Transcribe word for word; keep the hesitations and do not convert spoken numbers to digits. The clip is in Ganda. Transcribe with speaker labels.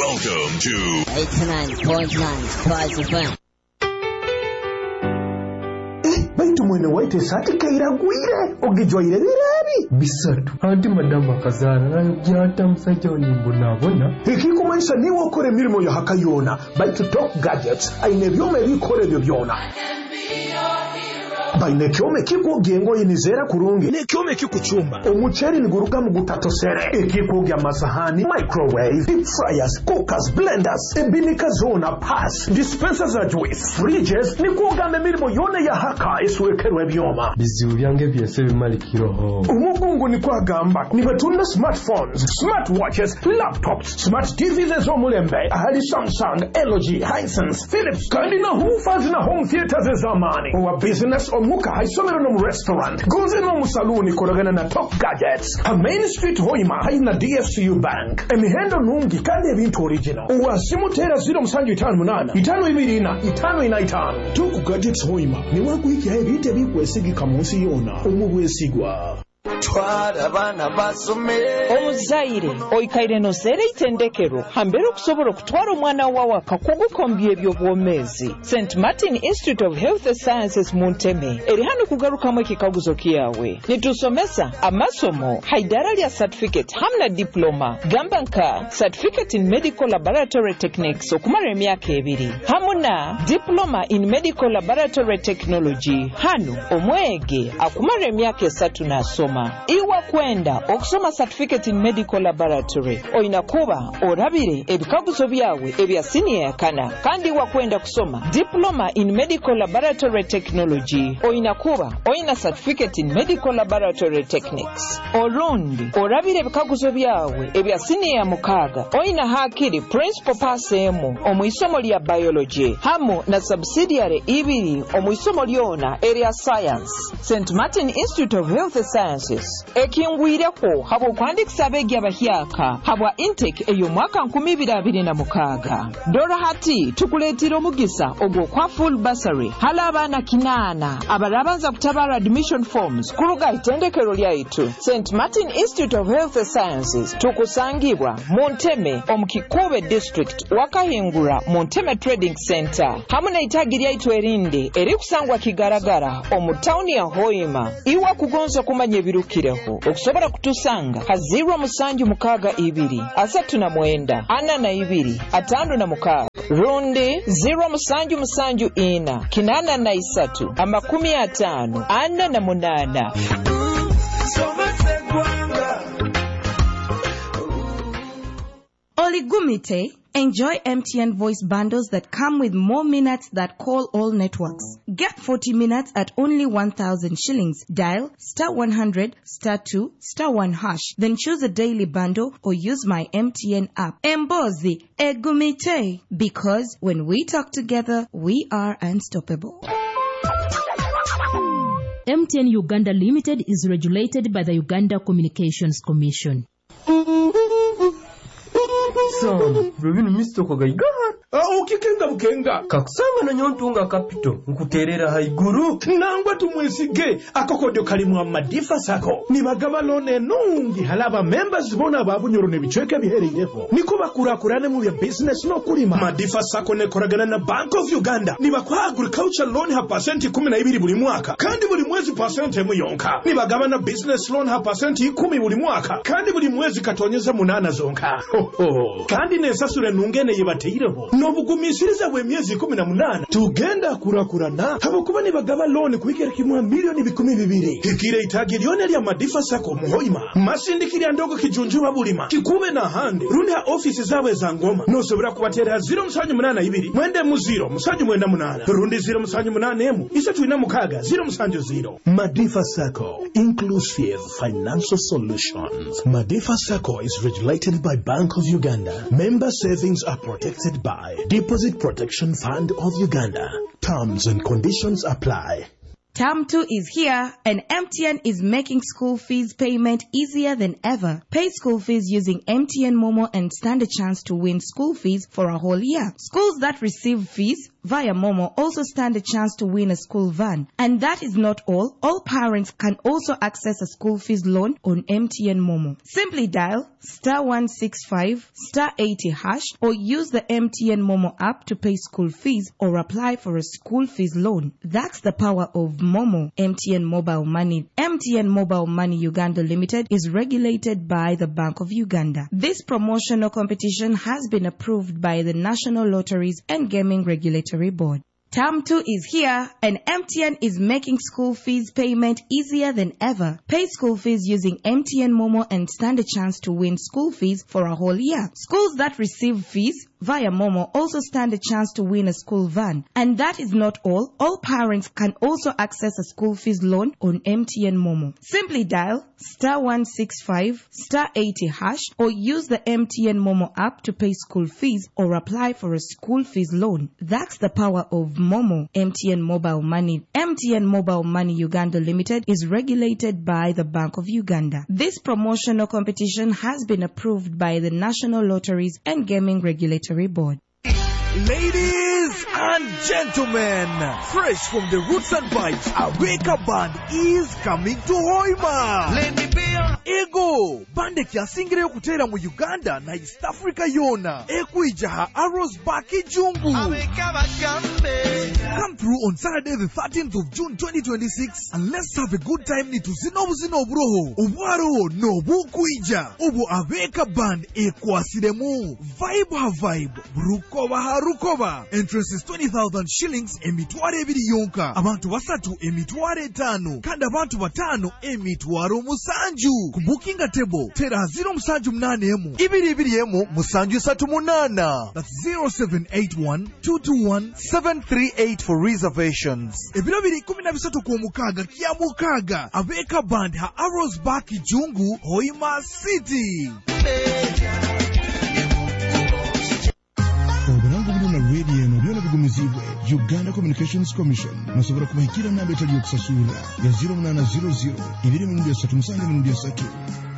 Speaker 1: Welcome to
Speaker 2: eighty-nine point nine Spice F M.
Speaker 3: Baitu mwene waite sati kaira gwire ogijwaire birari
Speaker 4: bisatu anti madama kazana nayo gyata musajja onimbo nabona
Speaker 3: ekikumanisha niwo okore mirimo ya hakayona baitu Top Gadgets aine byome bikore byo byona baine kyome kikugengo yinizera kurungi ne kyome kikuchumba omucheri niguruka mu gutatosere ekikugya masahani microwave deep fryers cookers blenders ebinika zona pass dispensers za juice fridges nikugamba mirimo yone ya haka iswekerwe byoma
Speaker 4: bizibu byange byese bimalikiroho
Speaker 3: umugungu ni kwagamba nibatunda smartphones smartwatches laptops smart T Vs zo mulembe ahali Samsung L G Hisense Philips kandi na hoofers na home theaters zamani wa business omuka haisomero no restaurant goze no musaluni koragana na Top Gadgets a Main Street Hoima haina D F C U Bank emihendo nungi kandi ebintu original uwa simutera zero musanju itanu munana itanu ibirina itanu ina itanu Top Gadgets Hoima ni wakuiki haibite bikwesigi kamusi yona omubwesigwa
Speaker 5: twara bana basome
Speaker 6: omuzaire oikaire no zere itendekero hambere okusobola okutwara omwana wawe akakugukombya ebyo bwomezi Saint Martin Institute of Health Sciences Munteme eri hano kugarukamu ekikaguzo kiyawe nitusomesa amasomo haidara lya certificate hamna diploma gamba nka certificate in medical laboratory techniques okumara emyaka ebiri hamuna diploma in medical laboratory technology hano omwege akumara emyaka esatu nasoma iwa kwenda okusoma certificate in medical laboratory oina kuba orabire ebikaguzo byawe ebya senior yakana kandi iwa kwenda kusoma diploma in medical laboratory technology oina kuba oina certificate in medical laboratory techniques orundi orabire ebikaguzo byawe ebya senior mukaga oina hakiri principal pass emu omuisomo lya biology hamu na subsidiary ibiri omuisomo lyona area science Saint Martin Institute of Health Sciences ekingwireko habo kwandikisa abegi abahyaka habwa intake eyo mwaka nkumi ibiri abiri na mukaga dora hati tukuletira omugisa ogwo kwa full bursary hala abana kinana abarabanza kutabara admission forms kuruga itendekero lyaitu Saint Martin Institute of Health Sciences tukusangibwa Munteme omukikobe district wakahingura Munteme Trading Center hamuna itagiri yaitu erinde eri kusangwa kigaragara omu town ya Hoima iwa kugonza kumanye birukireho okusobora kutusanga hazirwa musanju mukaga ibiri asatu na mwenda ana na ibiri atano na mukaga rundi zero musanju musanju ina kinana na isatu amakumi atano ana na munana
Speaker 7: Oligumite. Enjoy M T N voice bundles that come with more minutes that call all networks. Get forty minutes at only one thousand shillings. Dial star one hundred, star two, star one hash. Then choose a daily bundle or use my M T N app. Embozi, Egumite. Because when we talk together, we are unstoppable.
Speaker 8: M T N Uganda Limited is regulated by the Uganda Communications Commission.
Speaker 4: Sam, Rubinu mistoko gaigara.
Speaker 3: Ah, ukikenga bukenga.
Speaker 4: Kakusanga na nyontunga kapito, nkuterera haiguru.
Speaker 3: Nangwa tumwesige, akokodyo kalimu amadifa sako. Nibagaba lone nungi halaba members bona babunyoro nebichweke bihereyefo. Nikuba kurakurane mu bya business no kulima. Madifa sako ne koragana na Bank of Uganda. Nibakwa agriculture loan ha percent kumi na ibiri buli mwaka. Kandi buli mwezi percent emu yonka. Nibagaba na business loan ha percent kumi buli mwaka. Kandi buli mwezi katonyeza munana zonka. Ho ho. Kandi nesasure nungene yebateireho. Nobugumisiriza bwe myezi kumi na munana tugenda kurakurana habo kuba ni bagaba loan kubikira kimwa milioni bikumi bibiri kikire itagirione lya Madifa Sako Muhoima masindikiri ndogo kijunjuma bulima kikube na hande rundi ha office zawe za Ngoma no sobera kubatera zero musanju munana ibiri mwende mu zero musanju mwenda munana rundi zero musanju munana emu isatu ina mukaga zero musanju zero. Madifa Sako, inclusive financial solutions. Madifa Sako is regulated by Bank of Uganda. Member savings are protected by Deposit Protection Fund of Uganda. Terms and conditions apply.
Speaker 7: Term two is here, and M T N is making school fees payment easier than ever. Pay school fees using M T N Momo and stand a chance to win school fees for a whole year. Schools that receive fees via Momo also stand a chance to win a school van. And that is not all. All parents can also access a school fees loan on M T N Momo. Simply dial star one six five star eighty hash or use the M T N Momo app to pay school fees or apply for a school fees loan. That's the power of Momo. M T N Mobile Money. M T N Mobile Money Uganda Limited is regulated by the Bank of Uganda. This promotional competition has been approved by the National Lotteries and Gaming Regulatory Board. Term two is here, and M T N is making school fees payment easier than ever. Pay school fees using M T N Momo and stand a chance to win school fees for a whole year. Schools that receive fees via Momo also stand a chance to win a school van. And that is not all. All parents can also access a school fees loan on M T N Momo. Simply dial star one six five star eighty hash or use the M T N Momo app to pay school fees or apply for a school fees loan. That's the power of Momo. M T N Mobile Money. M T N Mobile Money Uganda Limited is regulated by the Bank of Uganda. This promotional competition has been approved by the National Lotteries and Gaming Regulatory Board.
Speaker 1: Ladies and gentlemen, fresh from the Roots and Vibes, Aweka Band is coming to Hoima. Lady Bear. Ego, bande kiasingire okutera mu Uganda na East Africa yona. Ekuijaha Arrows Baki Jungu. Aweka bagambe. Come through on Saturday the thirteenth of June twenty twenty-six and let's have a good time ni tuzinobu zinobroho. Obwaro no bukuija. Obo Aweka Band ekwasiremu. Vibe ha vibe. Rukoba ha rukoba. Entrance is twenty thousand shillings emitware ebiri yonka. Abantu basatu emitware tano. Kandi abantu batano emitwaro musanju. Kubukinga table tera zero musanju mnane emu. Ibiri ibiri emu musanju satu munana. That's zero seven eight one two two one seven three eight for reservations. Ebiro biri kumi na bisatu ku mukaga kia mukaga. Aweka Band ha Arrows Baki Jungu Hoima City.
Speaker 9: Obulango buno na radio eno byona bigumizibwe Uganda Communications Commission nasobora kubahikira namba etali yokusasula ya zero nine zero zero ibiri mu ndya satu musange mu ndya satu.